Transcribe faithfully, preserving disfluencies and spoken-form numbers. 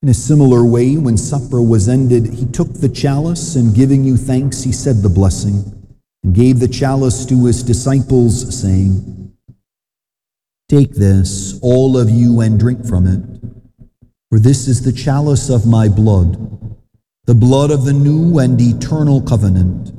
In a similar way, when supper was ended, he took the chalice, and giving you thanks, he said the blessing, and gave the chalice to his disciples, saying, "Take this, all of you, and drink from it, for this is the chalice of my blood, the blood of the new and eternal covenant,